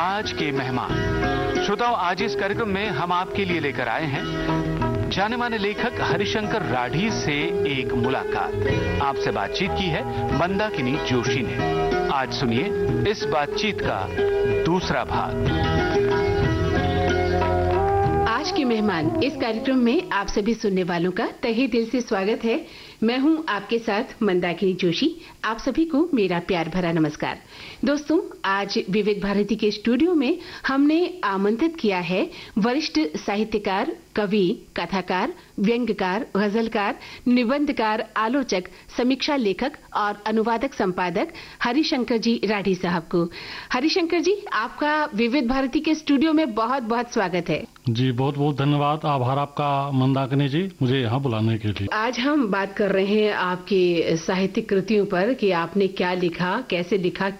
आज के मेहमान। श्रोताओं, आज इस कार्यक्रम में हम आपके लिए लेकर आए हैं जाने माने लेखक हरिशंकर राठी से एक मुलाकात। आपसे बातचीत की है मंदाकिनी जोशी ने। आज सुनिए इस बातचीत का दूसरा भाग। आज के मेहमान इस कार्यक्रम में आप सभी सुनने वालों का तहे दिल से स्वागत है। मैं हूं आपके साथ मंदाकिनी जोशी। आप सभी को मेरा प्यार भरा नमस्कार। दोस्तों, आज विवेक भारती के स्टूडियो में हमने आमंत्रित किया है वरिष्ठ साहित्यकार, कवि, कथाकार, व्यंग्यकार, गजलकार, निबंधकार, आलोचक, समीक्षा लेखक और अनुवादक संपादक हरिशंकर जी राठी साहब को। हरिशंकर जी, आपका विवेक भारती के स्टूडियो में बहुत बहुत स्वागत है। जी, बहुत बहुत धन्यवाद। आभार आपका मंदाकिनी जी, मुझे यहाँ बुलाने के लिए। आज हम बात कर रहे हैं आपकी साहित्यिक कृतियों पर कि आपने क्या लिखा, कैसे लिखा,